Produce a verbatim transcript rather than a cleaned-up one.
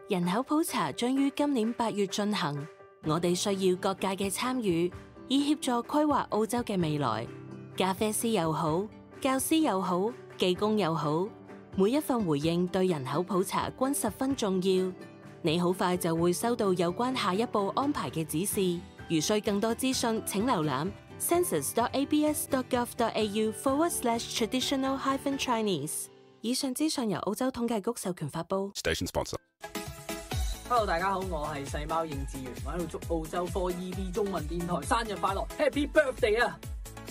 人口普查將於今年八月進行，我哋需要各界嘅參與，以協助規劃澳洲嘅未來。咖啡師又好，教師又好，技工又好，每一份回應對人口普查均十分重要。你好快就會收到有關下一步安排嘅指示。如需更多資訊，請瀏覽 census dot a b s dot gov dot a u forward slash traditional hyphen Chinese。以上資訊由澳洲統計局授權發布。 Station sponsor。 Hello， 大家好，我係細貓應志源，我喺度祝澳洲科 E B 中文電台生日快樂 ，Happy Birthday 啊！